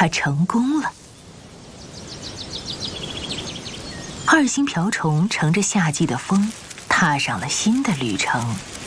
他成功了。二星瓢虫乘着夏季的风，踏上了新的旅程。